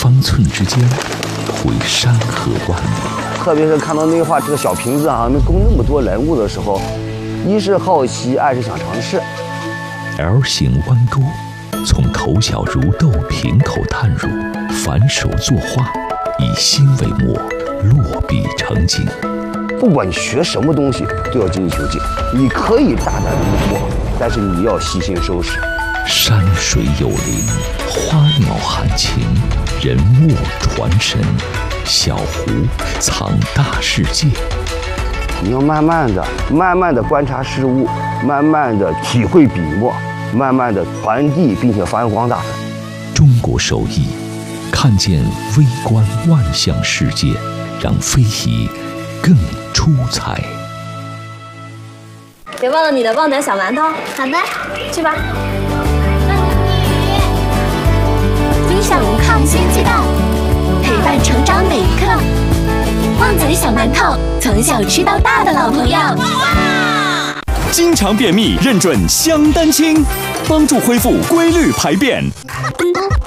方寸之间，绘山河万里。 特别是看到内画这个小瓶子啊，能供那么多人物的时候，一是好奇，二是想尝试。 L 型弯钩，从口小如豆瓶口探入，反手作画，以心为墨，落笔成景。 不管你学什么东西，都要精益求精。你可以大胆的摸索，但是你要细心收拾。 山水有灵，花鸟含情，人物传神，小湖藏大世界。 你要慢慢的观察事物，慢慢的体会笔墨，慢慢的传递并且发扬光大。 中国手艺，看见微观万象世界，让非遗更出彩。 别忘了你的旺仔小馒头。 好的， 去吧。 分享无抗新鸡蛋，陪伴成长每一刻。旺仔小馒头，从小吃到大的老朋友。 经常便秘，认准香丹清，帮助恢复规律排便。